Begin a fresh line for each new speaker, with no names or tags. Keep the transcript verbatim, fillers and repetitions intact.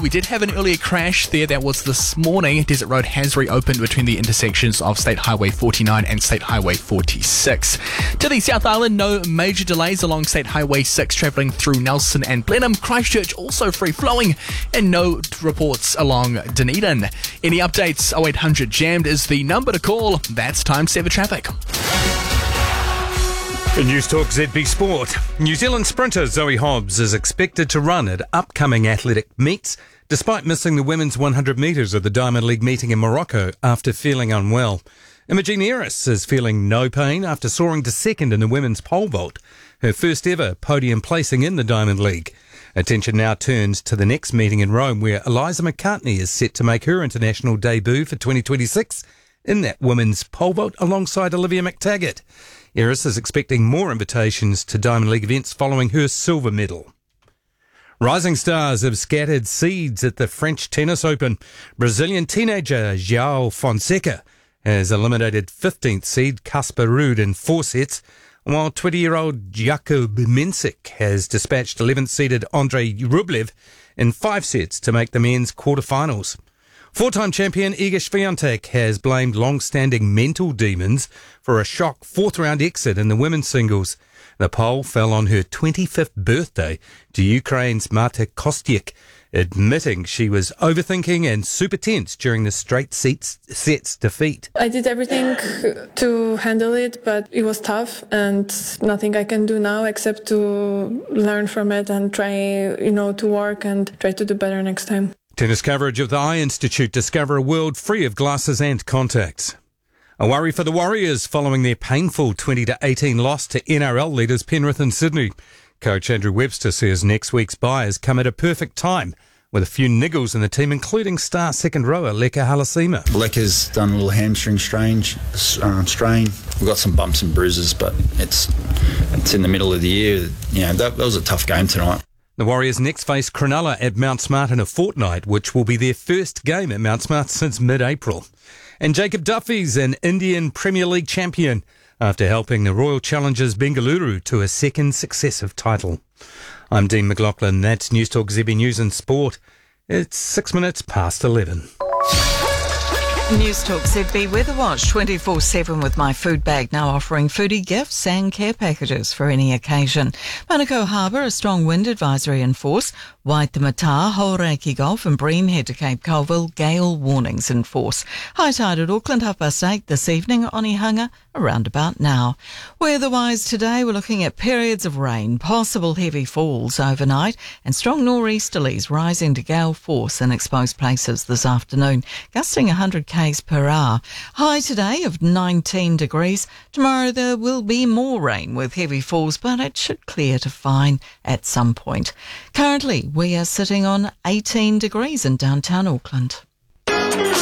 We did have an earlier crash there. That was this morning. Desert Road has reopened between the intersections of State Highway forty-nine and State Highway forty-six. To the South Island, no major delays along State Highway six travelling through Nelson and Blenheim. Christchurch also free-flowing, and no reports along Dunedin. Any updates? oh eight hundred jammed is the number to call. That's Time Saver Traffic.
In News Talk Z B Sport, New Zealand sprinter Zoe Hobbs is expected to run at upcoming athletic meets despite missing the women's one hundred metres of the Diamond League meeting in Morocco after feeling unwell. Imogen Eris is feeling no pain after soaring to second in the women's pole vault, her first ever podium placing in the Diamond League. Attention now turns to the next meeting in Rome, where Eliza McCartney is set to make her international debut for twenty twenty-six in that women's pole vault alongside Olivia McTaggart. Eris is expecting more invitations to Diamond League events following her silver medal. Rising stars have scattered seeds at the French Tennis Open. Brazilian teenager João Fonseca has eliminated fifteenth seed Casper Ruud in four sets, while twenty-year-old Jakub Mensik has dispatched eleventh-seeded Andrei Rublev in five sets to make the men's quarterfinals. Four-time champion Iga Swiatek has blamed long-standing mental demons for a shock fourth-round exit in the women's singles. The poll fell on her twenty-fifth birthday to Ukraine's Marta Kostyuk, admitting she was overthinking and super tense during the straight sets, sets defeat.
I did everything to handle it, but it was tough, and nothing I can do now except to learn from it and try, you know, to work and try to do better next time.
Tennis coverage of the Eye Institute. Discover a world free of glasses and contacts. A worry for the Warriors following their painful twenty to eighteen loss to N R L leaders Penrith and Sydney. Coach Andrew Webster says next week's bye has come at a perfect time, with a few niggles in the team, including star second rower Leka Halasima.
Leka's done a little hamstring strain. Uh, strain. We've got some bumps and bruises, but it's it's in the middle of the year. You know, that, that was a tough game tonight.
The Warriors next face Cronulla at Mount Smart in a fortnight, which will be their first game at Mount Smart since mid-April. And Jacob Duffy's an Indian Premier League champion after helping the Royal Challengers Bengaluru to a second successive title. I'm Dean McLaughlin. That's News Talk Z B News and Sport. It's six minutes past eleven.
News Talk Z B Weather Watch twenty-four seven with My Food Bag, now offering foodie gifts and care packages for any occasion. Manukau Harbour, a strong wind advisory in force. Waitemata, Hauraki Gulf and Bream head to Cape Colville, gale warnings in force. High tide at Auckland, half past eight this evening. Onehunga, around about now. Weather-wise today, we're looking at periods of rain, possible heavy falls overnight, and strong nor'easterlies rising to gale force in exposed places this afternoon, gusting one hundred k's per hour. High today of nineteen degrees. Tomorrow there will be more rain with heavy falls, but it should clear to fine at some point. Currently, we are sitting on eighteen degrees in downtown Auckland.